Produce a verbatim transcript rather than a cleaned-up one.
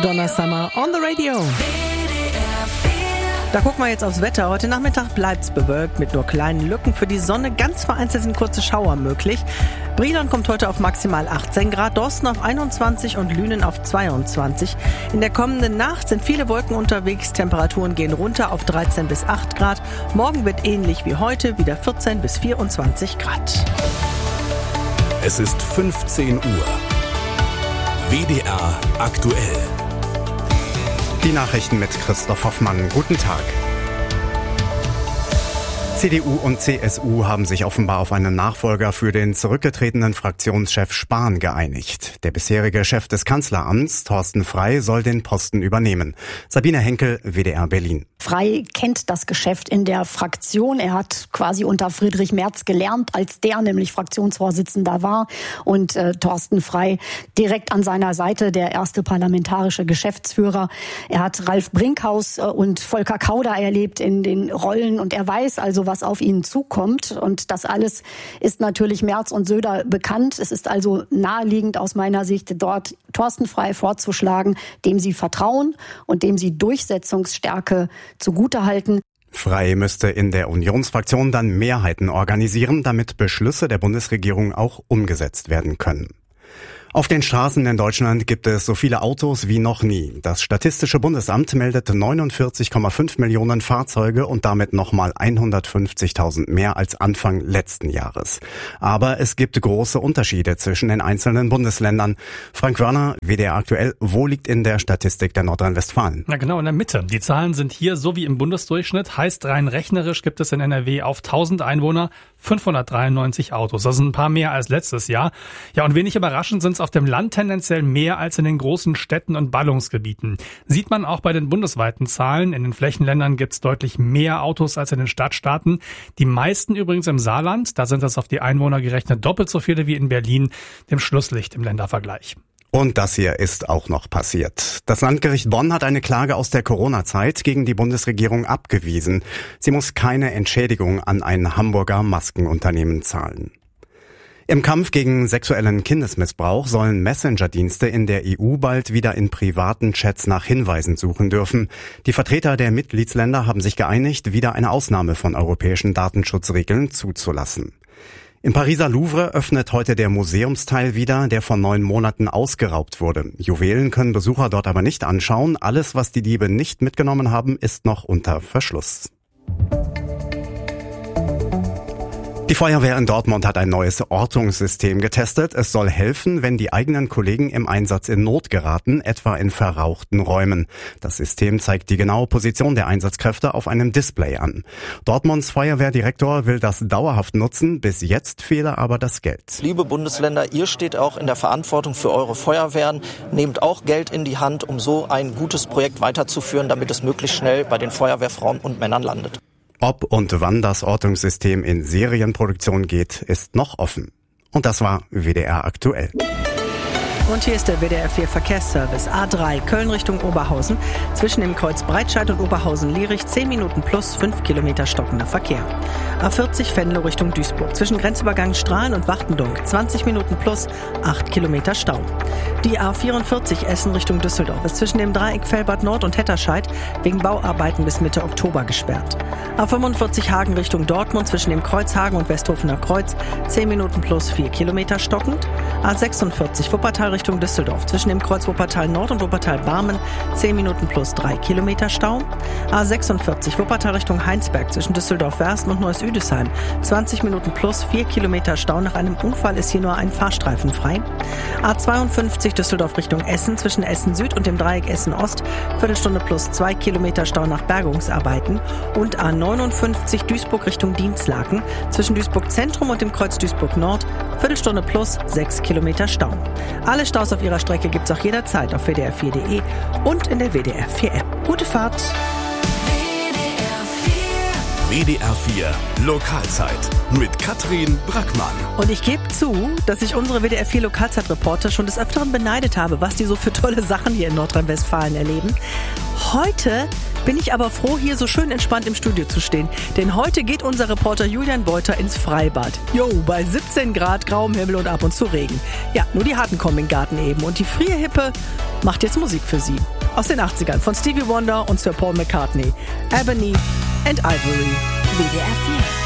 Donna Summer on the radio. Da gucken wir jetzt aufs Wetter. Heute Nachmittag bleibt's bewölkt mit nur kleinen Lücken für die Sonne. Ganz vereinzelt sind kurze Schauer möglich. Brilon kommt heute auf maximal achtzehn Grad, Dorsten auf einundzwanzig und Lünen auf zweiundzwanzig. In der kommenden Nacht sind viele Wolken unterwegs. Temperaturen gehen runter auf dreizehn bis acht Grad. Morgen wird ähnlich wie heute, wieder vierzehn bis vierundzwanzig Grad. Es ist fünfzehn Uhr. W D R aktuell. Die Nachrichten mit Christoph Hoffmann. Guten Tag. C D U und C S U haben sich offenbar auf einen Nachfolger für den zurückgetretenen Fraktionschef Spahn geeinigt. Der bisherige Chef des Kanzleramts, Thorsten Frey, soll den Posten übernehmen. Sabine Henkel, W D R Berlin. Frey kennt das Geschäft in der Fraktion. Er hat quasi unter Friedrich Merz gelernt, als der nämlich Fraktionsvorsitzender war. Und äh, Thorsten Frey direkt an seiner Seite, der erste parlamentarische Geschäftsführer. Er hat Ralf Brinkhaus äh, und Volker Kauder erlebt in den Rollen. Und er weiß also, was auf ihn zukommt. Und das alles ist natürlich Merz und Söder bekannt. Es ist also naheliegend aus meiner Sicht, dort Thorsten Frey vorzuschlagen, dem sie vertrauen und dem sie Durchsetzungsstärke zugutehalten. Frey müsste in der Unionsfraktion dann Mehrheiten organisieren, damit Beschlüsse der Bundesregierung auch umgesetzt werden können. Auf den Straßen in Deutschland gibt es so viele Autos wie noch nie. Das Statistische Bundesamt meldet neunundvierzig Komma fünf Millionen Fahrzeuge und damit nochmal hundertfünfzigtausend mehr als Anfang letzten Jahres. Aber es gibt große Unterschiede zwischen den einzelnen Bundesländern. Frank Wörner, W D R aktuell, wo liegt in der Statistik der Nordrhein-Westfalen? Na genau, in der Mitte. Die Zahlen sind hier so wie im Bundesdurchschnitt. Heißt, rein rechnerisch gibt es in N R W auf tausend Einwohner fünfhundertdreiundneunzig Autos. Das sind ein paar mehr als letztes Jahr. Ja, und wenig überraschend sind es auf dem Land tendenziell mehr als in den großen Städten und Ballungsgebieten. Sieht man auch bei den bundesweiten Zahlen. In den Flächenländern gibt es deutlich mehr Autos als in den Stadtstaaten. Die meisten übrigens im Saarland. Da sind das auf die Einwohner gerechnet doppelt so viele wie in Berlin, dem Schlusslicht im Ländervergleich. Und das hier ist auch noch passiert. Das Landgericht Bonn hat eine Klage aus der Corona-Zeit gegen die Bundesregierung abgewiesen. Sie muss keine Entschädigung an ein Hamburger Maskenunternehmen zahlen. Im Kampf gegen sexuellen Kindesmissbrauch sollen Messenger-Dienste in der E U bald wieder in privaten Chats nach Hinweisen suchen dürfen. Die Vertreter der Mitgliedsländer haben sich geeinigt, wieder eine Ausnahme von europäischen Datenschutzregeln zuzulassen. Im Pariser Louvre öffnet heute der Museumsteil wieder, der vor neun Monaten ausgeraubt wurde. Juwelen können Besucher dort aber nicht anschauen. Alles, was die Diebe nicht mitgenommen haben, ist noch unter Verschluss. Die Feuerwehr in Dortmund hat ein neues Ortungssystem getestet. Es soll helfen, wenn die eigenen Kollegen im Einsatz in Not geraten, etwa in verrauchten Räumen. Das System zeigt die genaue Position der Einsatzkräfte auf einem Display an. Dortmunds Feuerwehrdirektor will das dauerhaft nutzen, bis jetzt fehle aber das Geld. Liebe Bundesländer, ihr steht auch in der Verantwortung für eure Feuerwehren. Nehmt auch Geld in die Hand, um so ein gutes Projekt weiterzuführen, damit es möglichst schnell bei den Feuerwehrfrauen und Männern landet. Ob und wann das Ortungssystem in Serienproduktion geht, ist noch offen. Und das war W D R aktuell. Und hier ist der W D R vier Verkehrsservice. A drei, Köln Richtung Oberhausen. Zwischen dem Kreuz Breitscheid und Oberhausen-Lierich zehn Minuten plus fünf Kilometer stockender Verkehr. A vierzig, Venlo Richtung Duisburg. Zwischen Grenzübergang Strahlen und Wachtendonk zwanzig Minuten plus acht Kilometer Stau. Die A vierundvierzig, Essen Richtung Düsseldorf, ist zwischen dem Dreieck Velbert Nord und Hetterscheid wegen Bauarbeiten bis Mitte Oktober gesperrt. A fünfundvierzig, Hagen Richtung Dortmund. Zwischen dem Kreuz Hagen und Westhofener Kreuz zehn Minuten plus vier Kilometer stockend. A sechsundvierzig, Wuppertal Richtung Düsseldorf. Zwischen dem Kreuz Wuppertal Nord und Wuppertal Barmen zehn Minuten plus drei Kilometer Stau. A sechsundvierzig, Wuppertal Richtung Heinsberg. Zwischen Düsseldorf-Wersten und Neuss-Üdesheim zwanzig Minuten plus vier Kilometer Stau. Nach einem Unfall ist hier nur ein Fahrstreifen frei. A zweiundfünfzig, Düsseldorf Richtung Essen. Zwischen Essen Süd und dem Dreieck Essen Ost Viertelstunde plus zwei Kilometer Stau nach Bergungsarbeiten. Und A neunundfünfzig, Duisburg Richtung Dienstlaken. Zwischen Duisburg Zentrum und dem Kreuz Duisburg Nord Viertelstunde plus sechs Kilometer Stau. Alle Staus auf ihrer Strecke gibt's auch jederzeit auf W D R vier Punkt de und in der W D R vier App. Gute Fahrt! W D R vier Lokalzeit mit Katrin Brackmann. Und ich gebe zu, dass ich unsere W D R vier Lokalzeitreporter schon des Öfteren beneidet habe, was die so für tolle Sachen hier in Nordrhein-Westfalen erleben. Heute bin ich aber froh, hier so schön entspannt im Studio zu stehen. Denn heute geht unser Reporter Julian Beuter ins Freibad. Jo, bei siebzehn Grad, grauem Himmel und ab und zu Regen. Ja, nur die Harten kommen in den Garten eben. Und die frie Hippe macht jetzt Musik für sie. Aus den achtzigern von Stevie Wonder und Sir Paul McCartney. Ebony and Ivory. W D R vier.